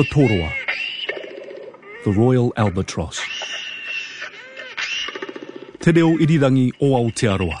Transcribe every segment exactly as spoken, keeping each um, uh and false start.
the Toroa, the Royal Albatross. Te reo irirangi o Aotearoa.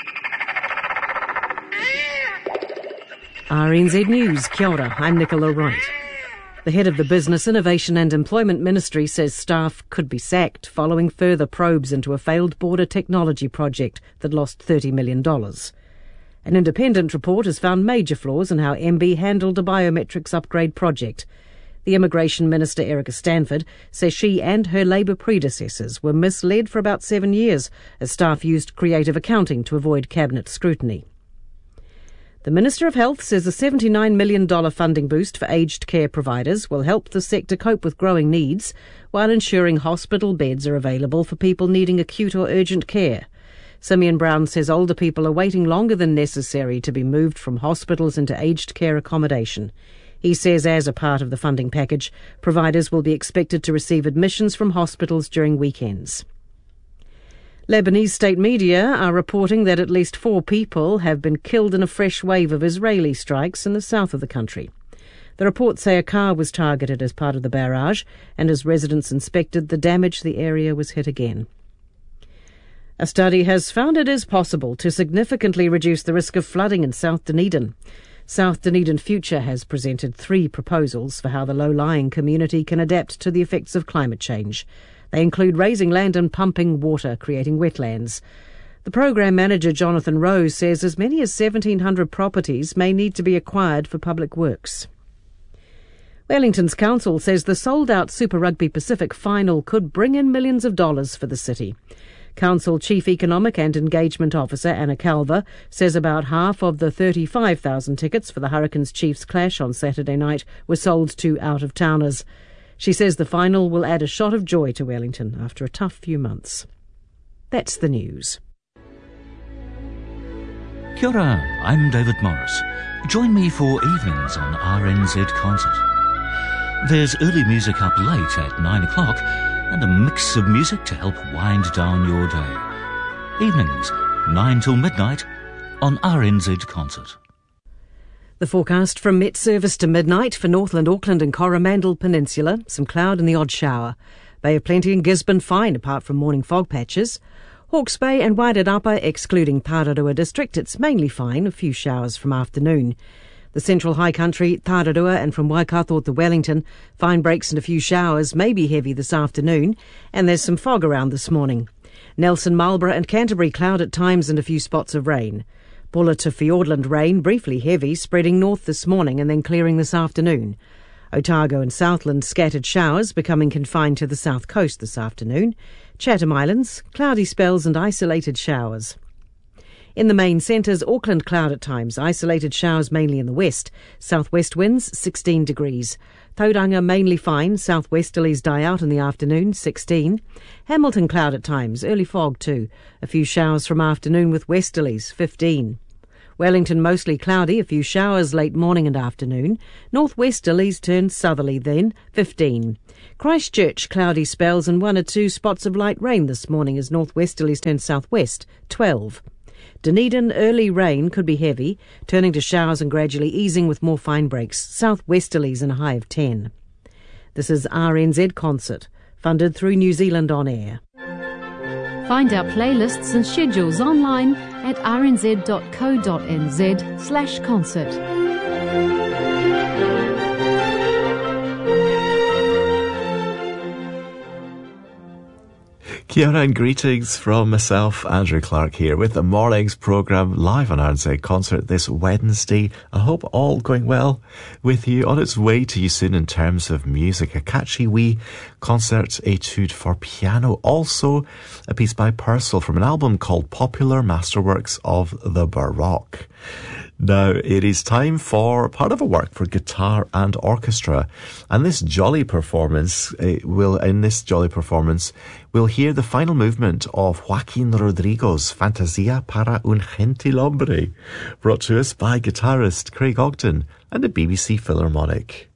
R N Z News, kia ora, I'm Nicola Wright. The head of the Business, Innovation and Employment Ministry says staff could be sacked following further probes into a failed border technology project that lost thirty million dollars. An independent report has found major flaws in how M B handled a biometrics upgrade project. The Immigration Minister, Erica Stanford, says she and her Labour predecessors were misled for about seven years as staff used creative accounting to avoid cabinet scrutiny. The Minister of Health says a seventy-nine million dollars funding boost for aged care providers will help the sector cope with growing needs while ensuring hospital beds are available for people needing acute or urgent care. Simeon Brown says older people are waiting longer than necessary to be moved from hospitals into aged care accommodation. He says as a part of the funding package, providers will be expected to receive admissions from hospitals during weekends. Lebanese state media are reporting that at least four people have been killed in a fresh wave of Israeli strikes in the south of the country. The reports say a car was targeted as part of the barrage, and as residents inspected the damage, the area was hit again. A study has found it is possible to significantly reduce the risk of flooding in South Dunedin. South Dunedin Future has presented three proposals for how the low-lying community can adapt to the effects of climate change. They include raising land and pumping water, creating wetlands. The program manager, Jonathan Rose, says as many as seventeen hundred properties may need to be acquired for public works. Wellington's council says the sold-out Super Rugby Pacific final could bring in millions of dollars for the city. Council Chief Economic and Engagement Officer Anna Calver says about half of the thirty-five thousand tickets for the Hurricanes Chiefs clash on Saturday night were sold to out-of-towners. She says the final will add a shot of joy to Wellington after a tough few months. That's the news. Kia ora, I'm David Morris. Join me for evenings on R N Z Concert. There's early music up late at nine o'clock and a mix of music to help wind down your day. Evenings, nine till midnight on R N Z Concert. The forecast from Met Service to midnight for Northland, Auckland and Coromandel Peninsula. Some cloud and the odd shower. Bay of Plenty and Gisborne fine apart from morning fog patches. Hawke's Bay and Wairarapa excluding Tararua district. It's mainly fine, a few showers from afternoon. The central high country, Tararua and from Waikato to Wellington, fine breaks and a few showers, may be heavy this afternoon, and there's some fog around this morning. Nelson, Marlborough and Canterbury cloud at times and a few spots of rain. Bulla to Fiordland rain, briefly heavy, spreading north this morning and then clearing this afternoon. Otago and Southland scattered showers, becoming confined to the south coast this afternoon. Chatham Islands, cloudy spells and isolated showers. In the main centres, Auckland cloud at times, isolated showers mainly in the west. Southwest winds, sixteen degrees. Tauranga mainly fine, southwesterlies die out in the afternoon, sixteen. Hamilton cloud at times, early fog too. A few showers from afternoon with westerlies, fifteen. Wellington mostly cloudy, a few showers late morning and afternoon. Northwesterlies turn southerly then, fifteen. Christchurch cloudy spells and one or two spots of light rain this morning as northwesterlies turn southwest, twelve. Dunedin, early rain could be heavy, turning to showers and gradually easing with more fine breaks, southwesterlies and a high of ten. This is R N Z Concert, funded through New Zealand On Air. Find our playlists and schedules online at rnz.co.nz slash concert. Kia ora and greetings from myself, Andrew Clark, here with the morning's programme live on R N Z Concert this Wednesday. I hope all going well with you. On its way to you soon in terms of music, a catchy wee concert etude for piano. Also, a piece by Purcell from an album called Popular Masterworks of the Baroque. Now, it is time for part of a work for guitar and orchestra. And this jolly performance, uh, will, in this jolly performance, we'll hear the final movement of Joaquin Rodrigo's Fantasia para un Gentilhombre, brought to us by guitarist Craig Ogden and the B B C Philharmonic.